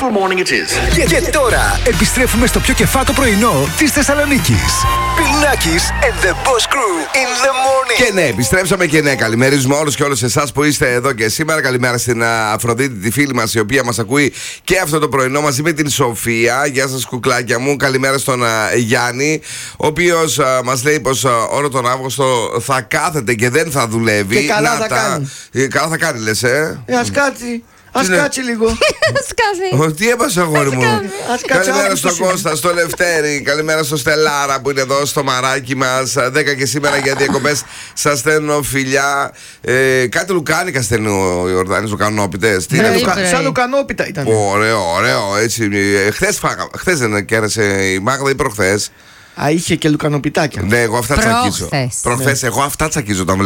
beautiful morning it is. Και τώρα επιστρέφουμε στο πιο κεφάτο πρωινό της Θεσσαλονίκης. Πινάκης and the Boss Crew in the morning. Και ναι, επιστρέψαμε και ναι, καλημερίζουμε όλους και όλες εσάς που είστε εδώ και σήμερα. Καλημέρα στην Αφροδίτη, τη φίλη μας, η οποία μας ακούει και αυτό το πρωινό μαζί με την Σοφία. Γεια σας, κουκλάκια μου. Καλημέρα στον Γιάννη, ο οποίος μας λέει πως όλο τον Αύγουστο θα κάθεται και δεν θα δουλεύει. Και καλά θα κάνει. Καλά θα κάνει, λες, Ας κάτσει. Ας κάτσει λίγο. Τι έπασε, αγόρι μου. Καλημέρα στον Κώστα, στο Λευτέρη. Καλημέρα στο Στελάρα που είναι εδώ στο μαράκι μας. 10 και σήμερα για διακοπές. Σας στέλνω φιλιά. Κάτι λουκάνικα στέλνει ο Ιορδάνης, λουκανόπιτες. Σαν λουκανόπιτα ήταν. Ωραίο, έτσι. Χθες δεν κέρασε η Μάγδα ή προχθές? Είχε και λουκανοπιτάκια. Ναι, εγώ αυτά τσακίζω. Προχθές, εγώ αυτά τσακίζω όταν